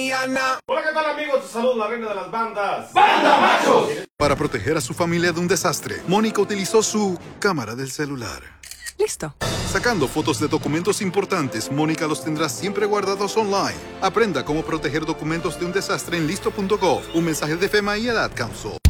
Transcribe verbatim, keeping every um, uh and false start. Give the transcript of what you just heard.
mañana. Hola, ¿qué tal, amigos? Te saludo, la reina de las bandas. ¡Banda Machos! Para proteger a su familia de un desastre, Mónica utilizó su cámara del celular. Listo. Sacando fotos de documentos importantes, Mónica los tendrá siempre guardados online. Aprenda cómo proteger documentos de un desastre en listo punto gov. Un mensaje de FEMA y el Ad Council.